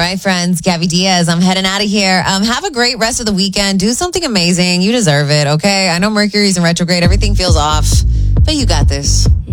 right, friends. Gabby Diaz. I'm heading out of here. Have a great rest of the weekend. Do something amazing. You deserve it, okay? I know Mercury's in retrograde. Everything feels off, but you got this.